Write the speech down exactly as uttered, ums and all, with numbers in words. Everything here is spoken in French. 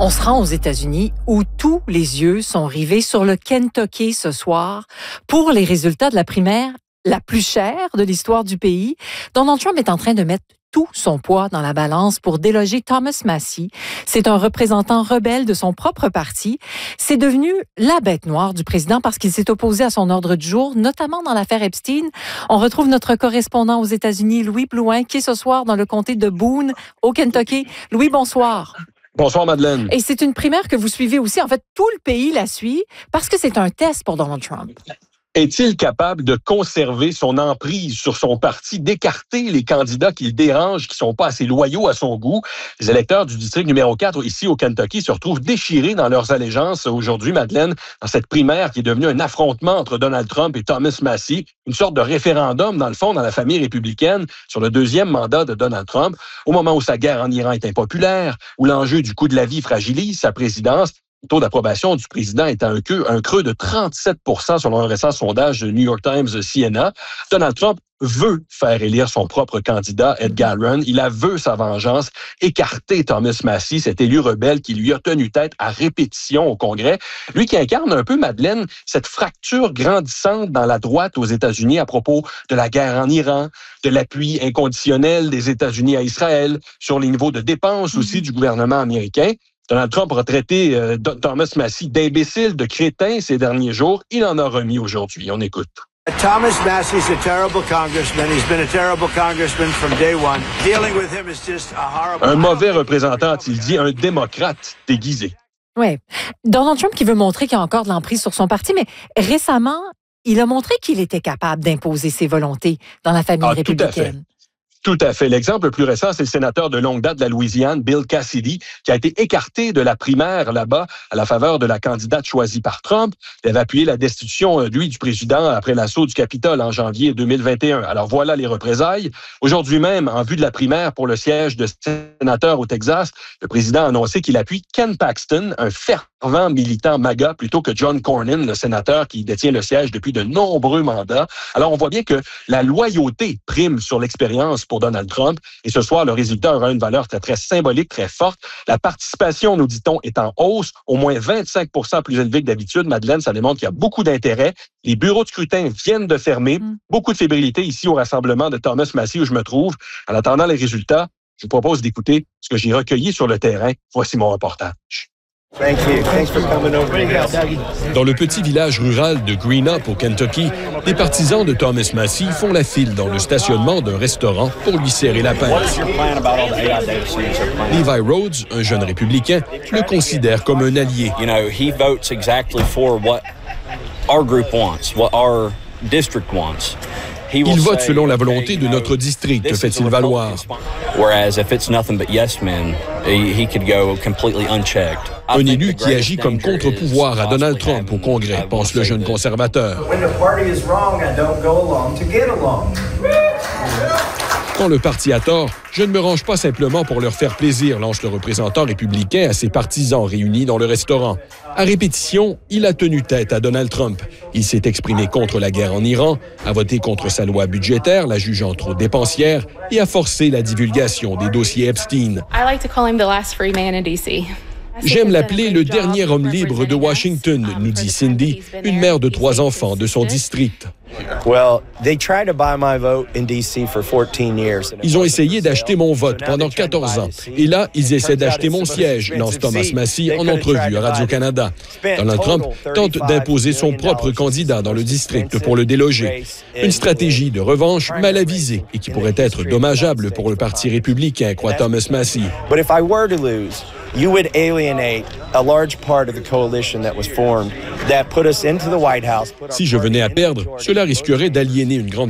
On se rend aux États-Unis où tous les yeux sont rivés sur le Kentucky ce soir pour les résultats de la primaire la plus chère de l'histoire du pays. Donald Trump est en train de mettre tout son poids dans la balance pour déloger Thomas Massie. C'est un représentant rebelle de son propre parti. C'est devenu la bête noire du président parce qu'il s'est opposé à son ordre du jour, notamment dans l'affaire Epstein. On retrouve notre correspondant aux États-Unis, Louis Blouin, qui est ce soir dans le comté de Boone, au Kentucky. Louis, bonsoir. Bonsoir, Madeleine. Et c'est une primaire que vous suivez aussi. En fait, tout le pays la suit parce que c'est un test pour Donald Trump. Est-il capable de conserver son emprise sur son parti, d'écarter les candidats qui le dérangent, qui sont pas assez loyaux à son goût? Les électeurs du district numéro quatre, ici au Kentucky, se retrouvent déchirés dans leurs allégeances aujourd'hui, Madeleine, dans cette primaire qui est devenue un affrontement entre Donald Trump et Thomas Massie, une sorte de référendum, dans le fond, dans la famille républicaine, sur le deuxième mandat de Donald Trump, au moment où sa guerre en Iran est impopulaire, où l'enjeu du coût de la vie fragilise sa présidence. Le taux d'approbation du président est à un creux, un creux de trente-sept pour cent selon un récent sondage de New York Times C N A. Donald Trump veut faire élire son propre candidat, Ed Galbraith. Il a veut sa vengeance, écarter Thomas Massie, cet élu rebelle qui lui a tenu tête à répétition au Congrès. Lui qui incarne un peu, Madeleine, cette fracture grandissante dans la droite aux États-Unis à propos de la guerre en Iran, de l'appui inconditionnel des États-Unis à Israël, sur les niveaux de dépenses aussi du gouvernement américain. Donald Trump a traité euh, Thomas Massie d'imbécile, de crétin ces derniers jours. Il en a remis aujourd'hui. On écoute. Thomas Massie is a terrible congressman. He's been a terrible congressman from day one. Dealing with him is just a horrible... Un mauvais représentant, a-t-il dit, un démocrate déguisé. Oui. Donald Trump qui veut montrer qu'il a encore de l'emprise sur son parti, mais récemment, il a montré qu'il était capable d'imposer ses volontés dans la famille ah, républicaine. Tout à fait. Tout à fait. L'exemple le plus récent, c'est le sénateur de longue date de la Louisiane, Bill Cassidy, qui a été écarté de la primaire là-bas à la faveur de la candidate choisie par Trump. Il avait appuyé la destitution, lui, du président après l'assaut du Capitole en janvier deux mille vingt et un. Alors voilà les représailles. Aujourd'hui même, en vue de la primaire pour le siège de sénateur au Texas, le président a annoncé qu'il appuie Ken Paxton, un fervent militant MAGA, plutôt que John Cornyn, le sénateur qui détient le siège depuis de nombreux mandats. Alors on voit bien que la loyauté prime sur l'expérience pour Donald Trump. Et ce soir, le résultat aura une valeur très, très symbolique, très forte. La participation, nous dit-on, est en hausse, au moins vingt-cinq pour cent plus élevée que d'habitude. Madeleine, ça démontre qu'il y a beaucoup d'intérêt. Les bureaux de scrutin viennent de fermer. Mm. Beaucoup de fébrilité ici au rassemblement de Thomas Massie où je me trouve. En attendant les résultats, je vous propose d'écouter ce que j'ai recueilli sur le terrain. Voici mon reportage. Thank you. Thanks for coming over. Dans le petit village rural de Green Up, au Kentucky, les partisans de Thomas Massie font la file dans le stationnement d'un restaurant pour lui serrer la pince. Levi Rhodes, un jeune républicain, le considère comme un allié. You know, he votes exactly for what our group wants, what our district wants. Il vote selon la volonté de notre district, fait-il valoir. Un élu qui agit comme contre-pouvoir à Donald Trump au Congrès, pense le jeune conservateur. Quand le parti a tort, je ne me range pas simplement pour leur faire plaisir, lance le représentant républicain à ses partisans réunis dans le restaurant. À répétition, il a tenu tête à Donald Trump. Il s'est exprimé contre la guerre en Iran, a voté contre sa loi budgétaire, la jugeant trop dépensière, et a forcé la divulgation des dossiers Epstein. I like to call him the last free man in D C. J'aime l'appeler le dernier homme libre de Washington, nous dit Cindy, une mère de trois enfants de son district. Ils ont essayé d'acheter mon vote pendant quatorze ans. Et là, ils essaient d'acheter mon siège, lance Thomas Massie en entrevue à Radio-Canada. Donald Trump tente d'imposer son propre candidat dans le district pour le déloger. Une stratégie de revanche mal avisée et qui pourrait être dommageable pour le Parti républicain, croit Thomas Massie. You would alienate a large part of the coalition that was formed that put us into the White House. Si je venais à perdre, cela risquerait d'aliéner une grande